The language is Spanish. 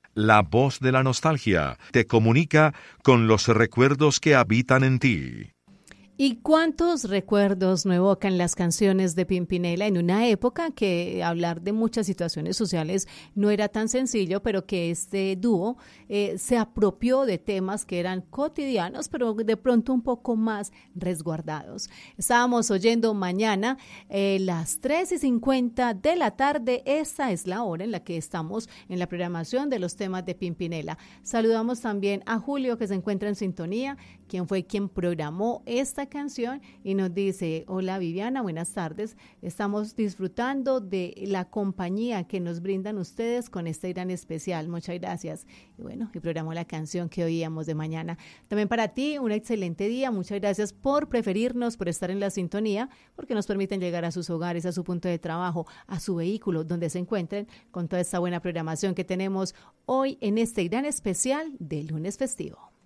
La voz de la nostalgia te comunica con los recuerdos que habitan en ti. ¿Y cuántos recuerdos no evocan las canciones de Pimpinela en una época que hablar de muchas situaciones sociales no era tan sencillo, pero que este dúo se apropió de temas que eran cotidianos, pero de pronto un poco más resguardados? Estábamos oyendo Mañana, las 3:50 de la tarde. Esta es la hora en la que estamos en la programación de los temas de Pimpinela. Saludamos también a Julio, que se encuentra en sintonía, quien fue quien programó esta canción, y nos dice: hola Viviana, buenas tardes, estamos disfrutando de la compañía que nos brindan ustedes con este gran especial, muchas gracias. Y bueno, y programó la canción que oíamos de Mañana. También para ti, un excelente día, muchas gracias por preferirnos, por estar en la sintonía, porque nos permiten llegar a sus hogares, a su punto de trabajo, a su vehículo, donde se encuentren, con toda esta buena programación que tenemos hoy en este gran especial de lunes festivo.